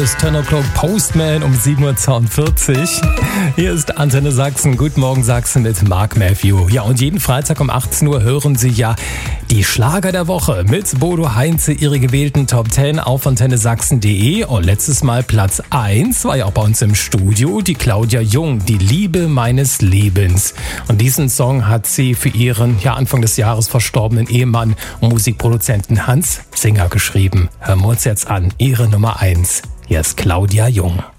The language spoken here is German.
Das 10 O'Clock Postman um 7.42 Uhr. Hier ist Antenne Sachsen. Guten Morgen Sachsen mit Mark Matthew. Ja, und jeden Freitag um 18 Uhr hören Sie ja die Schlager der Woche mit Bodo Heinze, Ihre gewählten Top 10 auf antennesachsen.de. Und letztes Mal Platz 1 war ja auch bei uns im Studio die Claudia Jung, die Liebe meines Lebens. Und diesen Song hat sie für ihren Anfang des Jahres verstorbenen Ehemann und Musikproduzenten Hans Singer geschrieben. Hören wir uns jetzt an, ihre Nummer 1. Hier ist Claudia Jung.